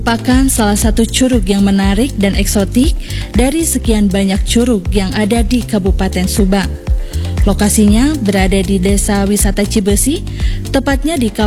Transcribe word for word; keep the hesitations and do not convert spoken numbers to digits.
merupakan salah satu curug yang menarik dan eksotik dari sekian banyak curug yang ada di Kabupaten Subang. Lokasinya berada di Desa Wisata Cibesi, tepatnya di kawasan